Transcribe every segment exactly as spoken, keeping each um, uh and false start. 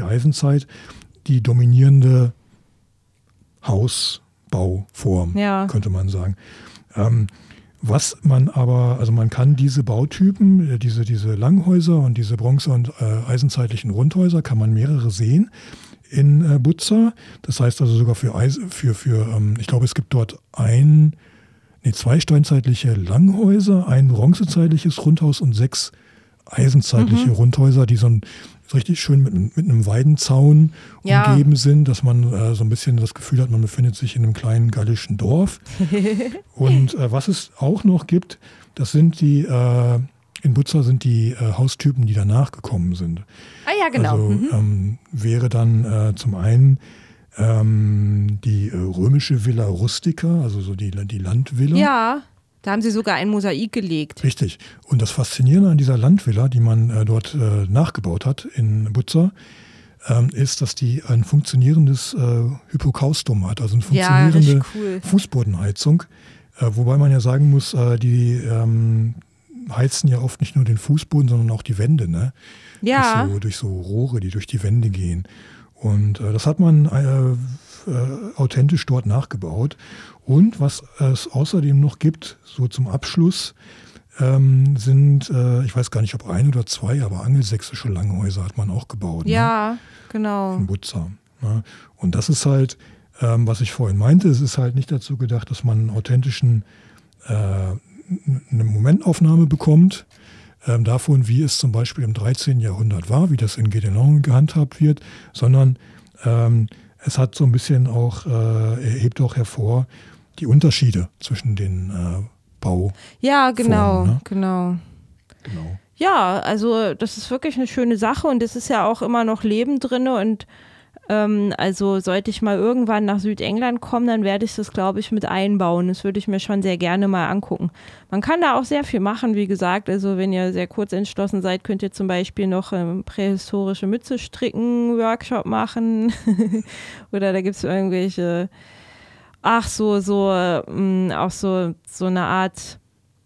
Eisenzeit die dominierende Hausbauform, ja. könnte man sagen. Ähm, was man aber, also man kann diese Bautypen, diese, diese Langhäuser und diese Bronze- und äh, eisenzeitlichen Rundhäuser, kann man mehrere sehen in äh, Butza. Das heißt also sogar für, Eis, für, für ähm, ich glaube, es gibt dort ein, nee, zwei steinzeitliche Langhäuser, ein bronzezeitliches Rundhaus und sechs eisenzeitliche mhm. Rundhäuser, die so ein richtig schön mit, mit einem Weidenzaun ja. umgeben sind, dass man äh, so ein bisschen das Gefühl hat, man befindet sich in einem kleinen gallischen Dorf. Und äh, was es auch noch gibt, das sind die, äh, in Butza sind die äh, Haustypen, die danach gekommen sind. Ah ja, genau. Also mhm. ähm, wäre dann äh, zum einen ähm, die äh, römische Villa Rustica, also so die, die Landvilla. Ja. Da haben sie sogar ein Mosaik gelegt. Richtig. Und das Faszinierende an dieser Landvilla, die man äh, dort äh, nachgebaut hat in Butza, ähm, ist, dass die ein funktionierendes äh, Hypokaustum hat, also eine funktionierende ja, cool. Fußbodenheizung. Äh, wobei man ja sagen muss, äh, die ähm, heizen ja oft nicht nur den Fußboden, sondern auch die Wände, ne? Ja. Durch so, durch so Rohre, die durch die Wände gehen. Und äh, das hat man äh, äh, authentisch dort nachgebaut. Und was es außerdem noch gibt, so zum Abschluss, ähm, sind, äh, ich weiß gar nicht, ob ein oder zwei, aber angelsächsische Langhäuser hat man auch gebaut. Ja, ne? genau. In Butza. Ne? Und das ist halt, ähm, was ich vorhin meinte, es ist halt nicht dazu gedacht, dass man einen authentischen, äh, eine Momentaufnahme bekommt, ähm, davon, wie es zum Beispiel im dreizehnten Jahrhundert war, wie das in Guédelon gehandhabt wird, sondern ähm, es hat so ein bisschen auch, äh, erhebt auch hervor, die Unterschiede zwischen den äh, Bauformen. Ja, genau, ne? genau. Genau. Ja, also das ist wirklich eine schöne Sache und es ist ja auch immer noch Leben drin und ähm, also sollte ich mal irgendwann nach Südengland kommen, dann werde ich das, glaube ich, mit einbauen. Das würde ich mir schon sehr gerne mal angucken. Man kann da auch sehr viel machen, wie gesagt. Also wenn ihr sehr kurz entschlossen seid, könnt ihr zum Beispiel noch ähm, prähistorische Mütze stricken Workshop machen oder da gibt es irgendwelche Ach so, so, ähm, auch so, so eine Art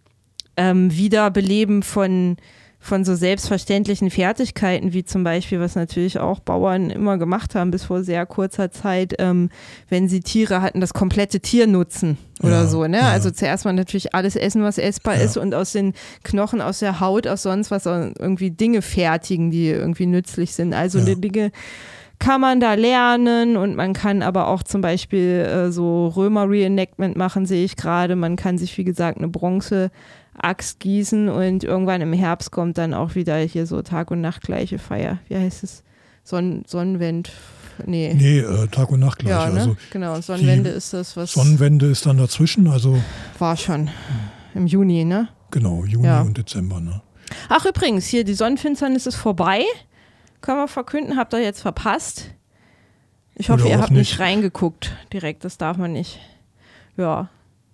ähm, Wiederbeleben von, von so selbstverständlichen Fertigkeiten, wie zum Beispiel, was natürlich auch Bauern immer gemacht haben, bis vor sehr kurzer Zeit, ähm, wenn sie Tiere hatten, das komplette Tier nutzen oder ja, so, ne? Ja. Also zuerst mal natürlich alles essen, was essbar ja. ist und aus den Knochen, aus der Haut, aus sonst was irgendwie Dinge fertigen, die irgendwie nützlich sind. Also ja. die Dinge kann man da lernen und man kann aber auch zum Beispiel äh, so Römer-Reenactment machen, sehe ich gerade. Man kann sich, wie gesagt, eine Bronze-Axt gießen und irgendwann im Herbst kommt dann auch wieder hier so Tag- und Nacht gleiche Feier. Wie heißt es? Sonn- Sonnenwend? Nee. Nee, äh, Tag und Nacht gleich. Ja, ne? Also genau. Sonnenwende ist das, was... Sonnenwende ist dann dazwischen, also... War schon im Juni, ne? Genau, Juni ja. und Dezember, ne? Ach, übrigens, hier, die Sonnenfinsternis ist vorbei. Können wir verkünden, habt ihr jetzt verpasst. Ich hoffe, Oder ihr auch habt nicht nicht reingeguckt direkt, das darf man nicht. Ja.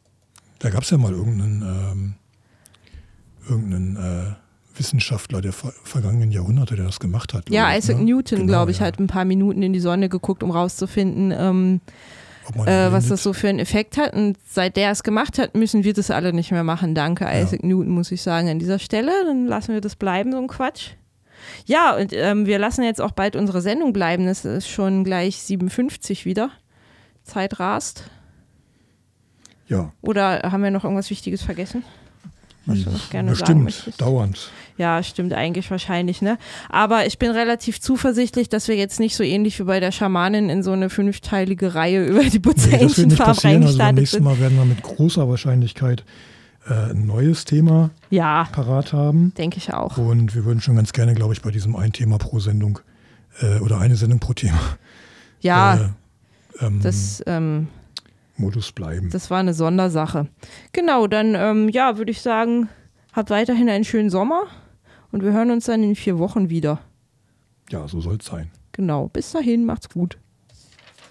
Da gab es ja mal irgendeinen, ähm, irgendeinen äh, Wissenschaftler der ver- vergangenen Jahrhunderte, der das gemacht hat. Ja, ich, Isaac ne? Newton, genau, glaube ich, ja. hat ein paar Minuten in die Sonne geguckt, um rauszufinden, ähm, Ob man äh, was blendet. das so für einen Effekt hat. Und seit der es gemacht hat, müssen wir das alle nicht mehr machen. Danke, Ja. Isaac Newton, muss ich sagen, an dieser Stelle. Dann lassen wir das bleiben, so ein Quatsch. Ja, und ähm, wir lassen jetzt auch bald unsere Sendung bleiben. Das ist schon gleich siebenundfünfzig wieder. Zeit rast. Ja. Oder haben wir noch irgendwas Wichtiges vergessen? Was du noch gerne sagen Bestimmt, möchtest? dauernd. Ja, stimmt eigentlich wahrscheinlich, ne? Aber ich bin relativ zuversichtlich, dass wir jetzt nicht so ähnlich wie bei der Schamanin in so eine fünfteilige Reihe über die Butzer Nee, das wird Ancient nicht Farm passieren. Also beim reingestartet nächsten sind. Mal werden wir mit großer Wahrscheinlichkeit äh, ein neues Thema Ja, parat haben. denke ich auch. Und wir würden schon ganz gerne, glaube ich, bei diesem ein Thema pro Sendung äh, oder eine Sendung pro Thema Ja, äh, ähm, das, ähm, Modus bleiben. das war eine Sondersache. Genau, dann ähm, ja, würde ich sagen, habt weiterhin einen schönen Sommer und wir hören uns dann in vier Wochen wieder. Ja, so soll es sein. Genau, bis dahin, macht's gut.